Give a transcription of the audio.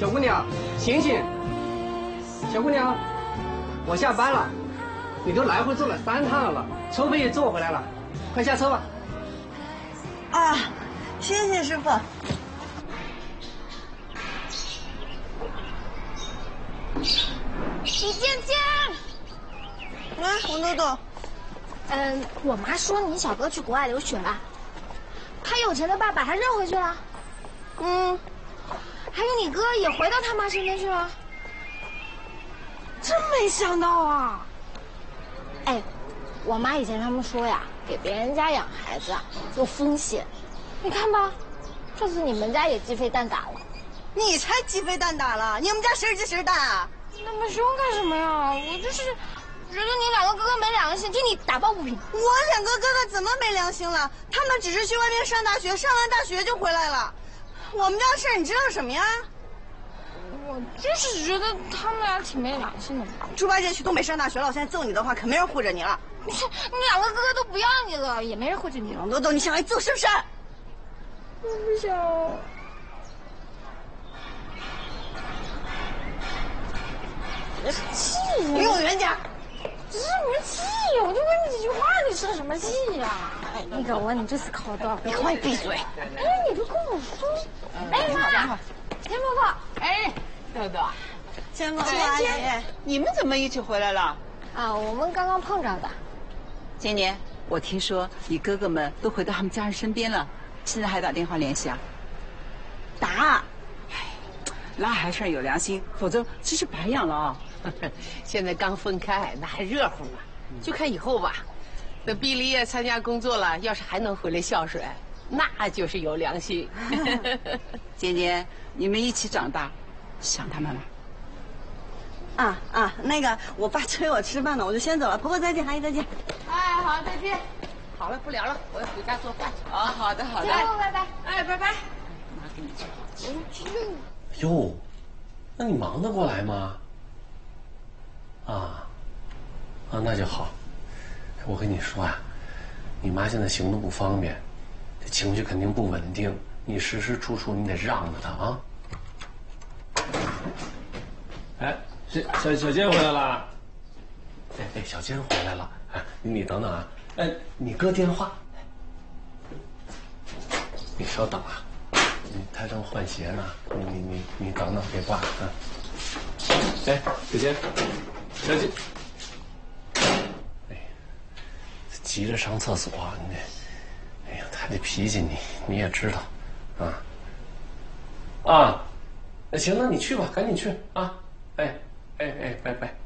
小姑娘，醒醒！小姑娘，我下班了，你都来回坐了3趟了，车费也坐回来了，快下车吧。 啊，谢谢师傅。 李健健， 啊，王豆豆。 我妈说你小哥去国外留学了，他有钱的爸把他认回去了。还有你哥也回到他妈身边去了。 真没想到啊！ 哎，我妈以前他们说呀，给别人家养孩子啊有风险。你看吧，这次你们家也鸡飞蛋打了。 你才鸡飞蛋打了，你们家谁鸡谁蛋啊？ 那么凶干什么呀？我就是觉得你2个哥哥没良心，替你打抱不平。 我2个哥哥怎么没良心了？他们只是去外面上大学，上完大学就回来了。我们家的事儿你知道什么呀？ 我就是觉得他们俩挺没良心的嘛。 猪八戒去东北上大学了，我现在揍你的话，可没人护着你了。 你2个哥哥都不要你了，也没人护着你了。 王豆豆，你想挨揍是不是？ 我不想。气呀！ 离我远点！ 这什么气呀？我就问你几句话，你生什么气呀？哎，那个，我问你这次考了多少分？ 你快闭嘴！ 哎，你不跟我说。哎妈，田伯伯， 哎，豆豆， 千芳阿姨， 你们怎么一起回来了？ 啊，我们刚刚碰着的。 今年我听说你哥哥们都回到他们家人身边了，现在还打电话联系啊？ 打。 那还算有良心，否则真是白养了啊！ 现在刚分开，那还热乎呢，就看以后吧。等毕了业参加工作了，要是还能回来孝顺，那就是有良心。 今年你们一起长大，想他们吗？ 那个我爸催我吃饭呢，我就先走了。婆婆再见，阿姨再见。 哎，好，再见。好了，不聊了，我要回家做饭去。 啊，好的，好的。 拜拜。 哎，拜拜。 妈给你做好。 哟，那你忙得过来吗？那就好。我跟你说啊，你妈现在行动不方便，这情绪肯定不稳定，你时时处处你得让着她啊。哎，小坚回来了。哎，小坚回来了。哎，你等等啊。哎，你哥电话。你稍等啊。他正换鞋呢，你等等，别挂啊！哎，小坚，哎，急着上厕所，哎呀，他这脾气你也知道，那行，那你去吧，赶紧去啊！哎，拜拜。